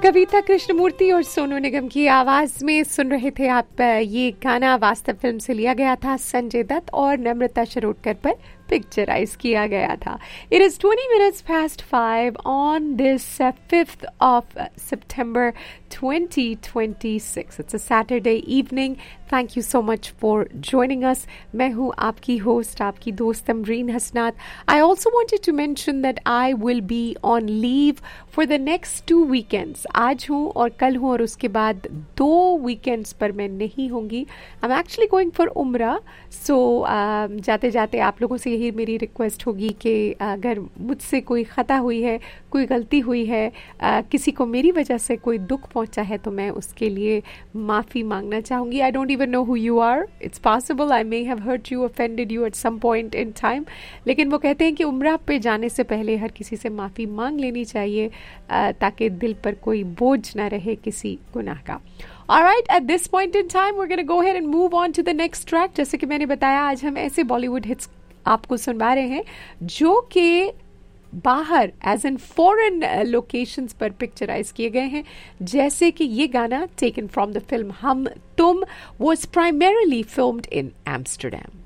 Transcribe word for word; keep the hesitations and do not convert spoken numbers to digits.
कविता कृष्णमूर्ति और सोनू निगम की आवाज में सुन रहे थे आप। ये गाना वास्तव फिल्म से लिया गया था, संजय दत्त और नम्रता शिरोडकर पर पिक्चराइज किया गया था। It is twenty minutes past five on this fifth of September twenty twenty-six. It's a Saturday evening. Thank you so much for joining us. मैं हूँ आपकी होस्ट, आपकी दोस्त तमरीन हसनात. I also wanted to mention that I will be on leave for the next two weekends. आज हूँ और कल हूँ और उसके बाद दो weekends पर मैं नहीं होंगी. I'm actually going for उम्रा. So uh, जाते जाते आप लोगों से यही मेरी रिक्वेस्ट होगी कि अगर मुझसे कोई ख़ता हुई है, कोई गलती हुई है, uh, किसी को मेरी वजह से कोई दुख पहुंचा है तो मैं उसके लिए माफ़ी मांगना चाहूँगी. I don't even know who you are. It's possible I may have hurt you, offended you at some point in time. लेकिन वो कहते हैं कि उम्रा पे जाने से पहले हर किसी से माफ़ी मांग लेनी चाहिए ताकि दिल पर कोई बोझ ना रहे किसी गुनाह का. Alright, at this point in time we're going to go ahead and move on to the next track. जैसे कि मैंने बताया, आज हम ऐसे बॉलीवुड हिट्स आपको सुनवा रहे हैं जो कि बाहर एज इन फॉरेन लोकेशंस पर पिक्चराइज किए गए हैं. जैसे कि ये गाना टेकन फ्रॉम द फिल्म हम तुम was primarily filmed in Amsterdam.